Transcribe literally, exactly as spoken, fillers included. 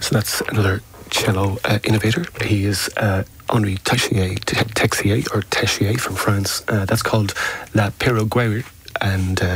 So that's another cello uh, innovator. He is uh, Henri Texier, Texier or Texier from France. Uh, that's called La Perroguerie, and uh,